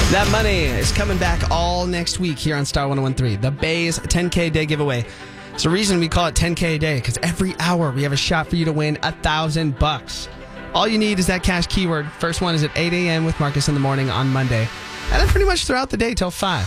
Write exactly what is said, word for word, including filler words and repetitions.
That money is coming back all next week here on Star one oh one three. The Bay's ten K Day Giveaway. It's the reason we call it ten K a day, because every hour we have a shot for you to win a thousand bucks. All you need is that cash keyword. First one is at eight a.m. with Marcus in the morning on Monday. And then pretty much throughout the day till five.